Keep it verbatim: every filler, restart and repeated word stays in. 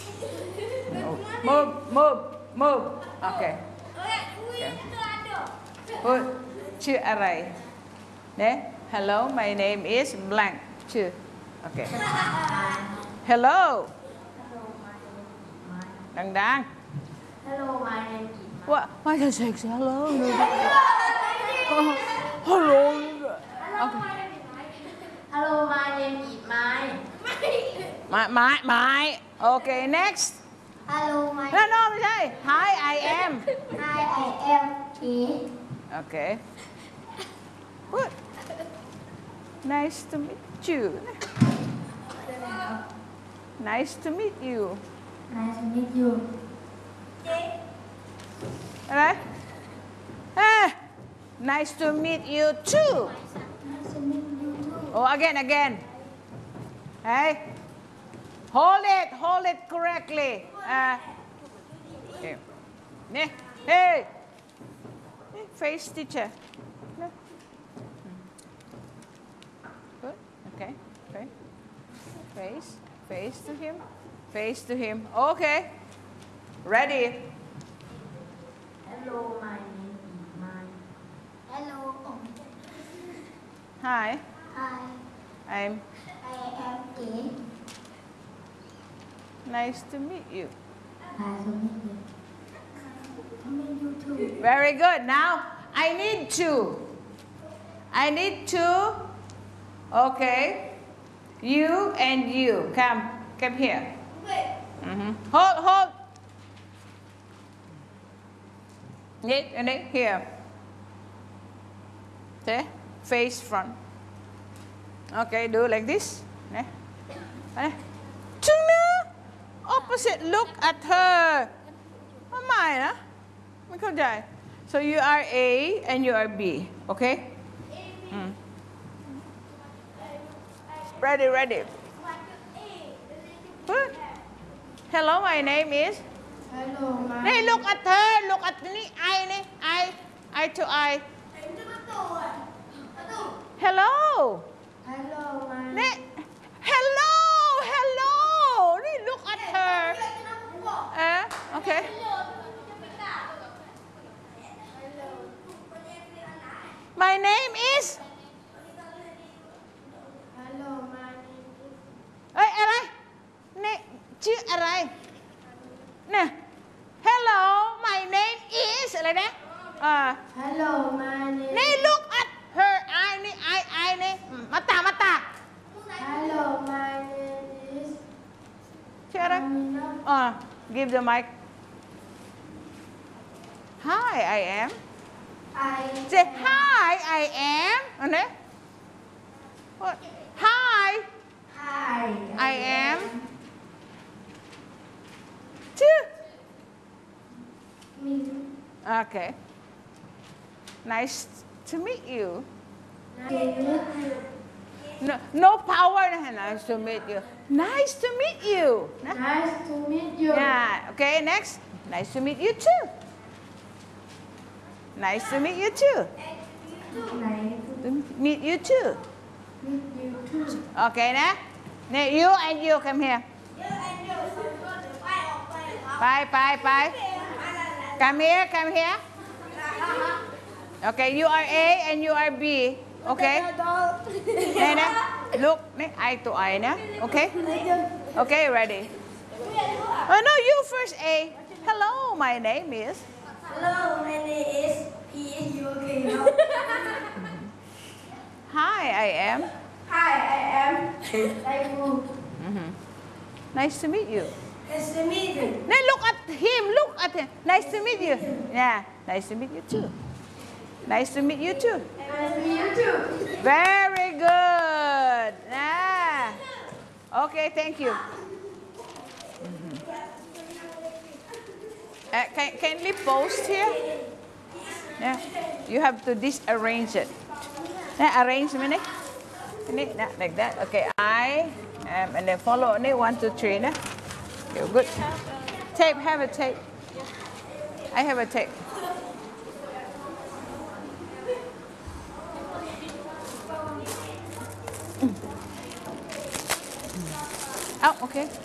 Move, move, move. Okay. Okay. Put ชื่ออะไรเนี่ย Hello my name is blank ชื่อ Okay. Hello ดังๆ Hello my name is What? Why does it say hello? Hello. Okay. Hello my name is Mai. My, my, my. Okay, next. Hello my No, no, ไม่ใช่ Hi, I am. Hi I am E. Okay. Good. Nice to meet you. Nice to meet you. Nice to meet you. อะไร Ah, nice to meet you too. Nice to meet you too. Oh, again, again. Hey, hold it, hold it correctly. Uh, okay. Hey, hey, face teacher. Good. Okay. Okay. Face, face to him, face to him. Okay. Ready. Hello my name is Mai. Hello. Hi, Hi I'm I am E. nice to meet you. Nice to meet you. To meet you too. Very good. Now I need to. I need to. Okay. You and you. Come. Come here. Mm-hmm. Hold, hold. Need, need, here. Okay. Face front. Okay, do like this. Okay. Opposite, look at her. ทำไมนะไม่เข้าใจ so you are A and you are B okay mm. ready ready Good. Hello my name is Hello my นี่ look at her look at นี่ I นี่ I I to I Hello Hello my นี่ Hello Hello นี่ look at her เอ๊ะ okay My name is Hello my name is เอ้ยอะไรนี่ชื่ออะไรเนี่ย Hello my name is อะไรนะอ่า Hello my name นี่ look at her I นี่ I I นี่มาตามาตา Hello my name is ชื่ออะไร Amina. อ่า give the mic Hi I am I say hi I am อันนี้ What Hi Hi I am ชื่อ Me. Okay nice to meet you no no power nice to meet you nice to meet you Nice to meet you. yeah okay next nice to meet you too nice to meet you too Nice to meet you too meet you too. okay นะเนี่ย you and you come here ไปไปไป come here come here okay you are A and you are B okay นี่นะ look นี่ I to I นะ okay okay ready oh no you first A hello my name is Hello, my name is P. You okay now? hi I am Hi, I am Taifu. nice to meet you Nice to meet you. now look at him look at him nice to meet you yeah nice to meet you too nice to meet you too Nice to meet you too. very good yeah okay thank you Uh, can, can we post here? Yeah. You have to disarrange it. Yeah, arrange me. Like that. Okay. I um, and then follow. One, two, three. Okay, good. Tape. Have a tape. I have a tape. Oh, okay.